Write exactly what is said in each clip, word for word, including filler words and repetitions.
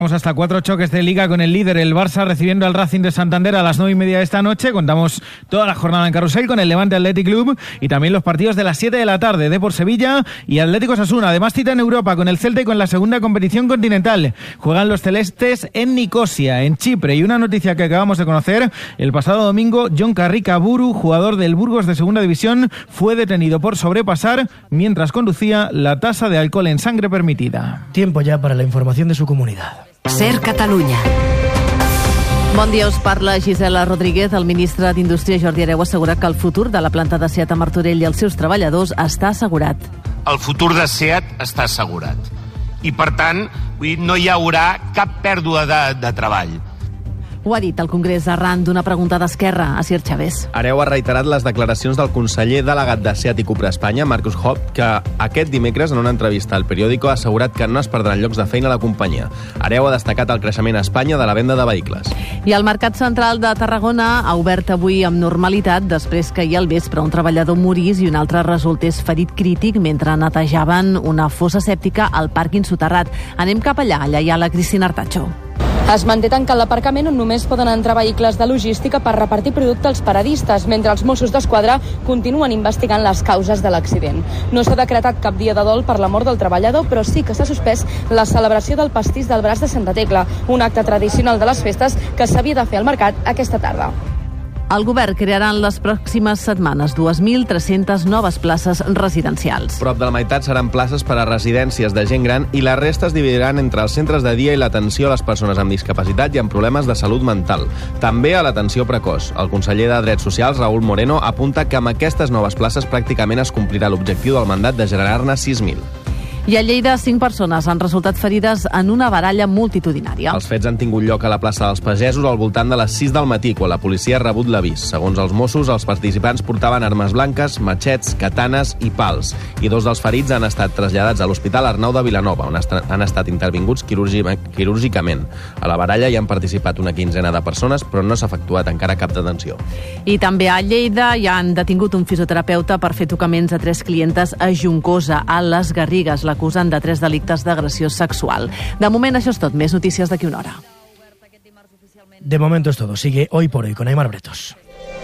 Vamos hasta cuatro choques de Liga con el líder, el Barça, recibiendo al Racing de Santander a las nueve y media de esta noche. Contamos toda la jornada en Carrusel con el Levante Athletic Club y también los partidos de las siete de la tarde, Depor Sevilla y Atlético Osasuna. Además, cita en Europa con el Celta y con la segunda competición continental. Juegan los celestes en Nicosia, en Chipre. Y una noticia que acabamos de conocer: el pasado domingo, Jon Carricaburu, jugador del Burgos de segunda división, fue detenido por sobrepasar mientras conducía la tasa de alcohol en sangre permitida. Tiempo ya para la información de su comunidad. Ser Catalunya. Bon dia, us parla Gisela Rodríguez. El ministre d'Indústria, Jordi Hereu, assegura que el futur de la planta de SEAT a Martorell i els seus treballadors està assegurat. El futur de SEAT està assegurat. I, per tant, no hi haurà cap pèrdua de, de treball. Ho ha dit al Congrés arran d'una pregunta d'Esquerra, a Sir Chavés. Hereu ha reiterat les declaracions del conseller delegat de SEAT i Cupra Espanya, Marcus Hopp, que aquest dimecres, en una entrevista al Periódico, ha assegurat que no es perdran llocs de feina a la companyia. Hereu ha destacat el creixement a Espanya de la venda de vehicles. I el Mercat Central de Tarragona ha obert avui amb normalitat després que ahir al vespre un treballador morís i un altre resultés ferit crític mentre netejaven una fossa sèptica al pàrquing soterrat. Anem cap allà, allà hi ha la Cristina Artacho. Es manté tancat l'aparcament on només poden entrar vehicles de logística per repartir producte als paradistes, mentre els Mossos d'Esquadra continuen investigant les causes de l'accident. No s'ha decretat cap dia de dol per la mort del treballador, però sí que s'ha suspès la celebració del pastís del braç de Santa Tecla, un acte tradicional de les festes que s'havia de fer al mercat aquesta tarda. El govern crearà en les pròximes setmanes dues mil tres-centes noves places residencials. Prop de la meitat seran places per a residències de gent gran i la resta es dividiran entre els centres de dia i l'atenció a les persones amb discapacitat i amb problemes de salut mental. També a l'atenció precoç. El conseller de Drets Socials, Raúl Moreno, apunta que amb aquestes noves places pràcticament es complirà l'objectiu del mandat de generar-ne sis mil. I a Lleida, cinc persones han resultat ferides en una baralla multitudinària. Els fets han tingut lloc a la plaça dels Pagesos al voltant de les sis del matí, quan la policia ha rebut l'avís. Segons els Mossos, els participants portaven armes blanques, matxets, katanes i pals. I dos dels ferits han estat traslladats a l'Hospital Arnau de Vilanova, on han estat intervinguts quirúrgicament. A la baralla hi han participat una quinzena de persones, però no s'ha efectuat encara cap detenció. I també a Lleida hi han detingut un fisioterapeuta per fer tocaments a tres clientes a Juncosa, a les Garrigues. L'acusen de tres delictes d'agressió sexual. De moment, això és tot. Més notícies d'aquí una hora. De momento es todo. Sigue Hoy por Hoy con Aymar Bretos.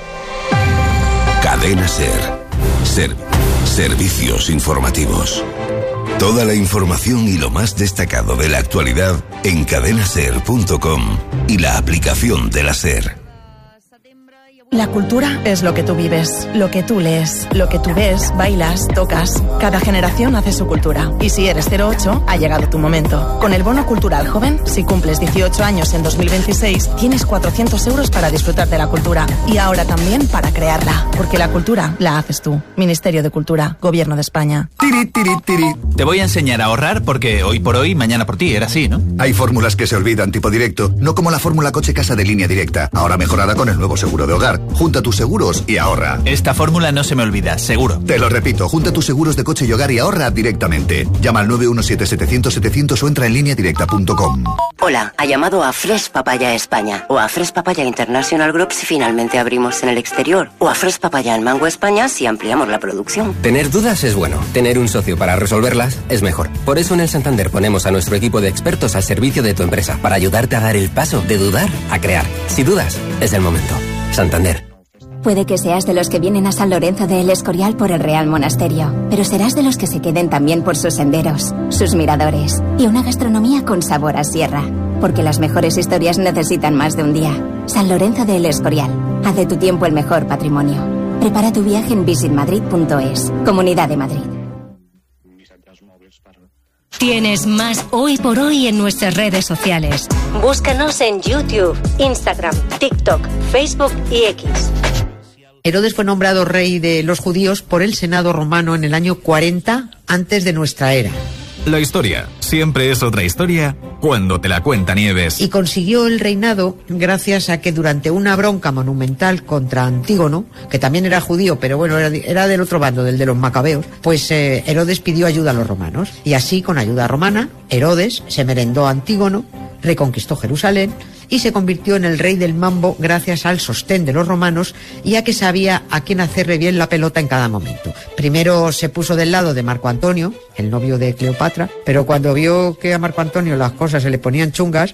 Cadena Ser. Ser. Servicios informativos. Toda la información y lo más destacado de la actualidad en cadena ser punto com y la aplicación de la Ser. La cultura es lo que tú vives, lo que tú lees, lo que tú ves, bailas, tocas. Cada generación hace su cultura. Y si eres cero ocho, ha llegado tu momento. Con el Bono Cultural Joven, si cumples dieciocho años en dos mil veintiséis, tienes cuatrocientos euros para disfrutar de la cultura. Y ahora también para crearla. Porque la cultura la haces tú. Ministerio de Cultura, Gobierno de España. Tiri, tiri, tiri. Te voy a enseñar a ahorrar porque hoy por hoy, mañana por ti. Era así, ¿no? Hay fórmulas que se olvidan, tipo directo. No como la fórmula coche casa de Línea Directa. Ahora mejorada con el nuevo seguro de hogar. Junta tus seguros y ahorra. Esta fórmula no se me olvida, seguro. Te lo repito, junta tus seguros de coche y hogar y ahorra directamente. Llama al nueve uno siete setecientos setecientos o entra en línea directa punto com. Hola, ha llamado a Fresh Papaya España o a Fresh Papaya International Group si finalmente abrimos en el exterior o a Fresh Papaya en Mango España si ampliamos la producción. Tener dudas es bueno, tener un socio para resolverlas es mejor. Por eso en el Santander ponemos a nuestro equipo de expertos al servicio de tu empresa para ayudarte a dar el paso de dudar a crear. Si dudas, es el momento. Santander. Puede que seas de los que vienen a San Lorenzo de El Escorial por el Real Monasterio, pero serás de los que se queden también por sus senderos, sus miradores y una gastronomía con sabor a sierra. Porque las mejores historias necesitan más de un día. San Lorenzo de El Escorial. Haz de tu tiempo el mejor patrimonio. Prepara tu viaje en visit madrid punto es. Comunidad de Madrid. Tienes más Hoy por Hoy en nuestras redes sociales. Búscanos en YouTube, Instagram, TikTok, Facebook y X. Herodes fue nombrado rey de los judíos por el Senado romano en el año cuarenta antes de nuestra era. La historia siempre es otra historia cuando te la cuenta Nieves. Y consiguió el reinado gracias a que durante una bronca monumental contra Antígono, que también era judío, pero bueno, era, era del otro bando, del de los macabeos, pues eh, Herodes pidió ayuda a los romanos. Y así, con ayuda romana, Herodes se merendó a Antígono, reconquistó Jerusalén y se convirtió en el rey del mambo gracias al sostén de los romanos y a que sabía a quién hacerle bien la pelota en cada momento. Primero se puso del lado de Marco Antonio, el novio de Cleopatra, pero cuando vio que a Marco Antonio las cosas se le ponían chungas,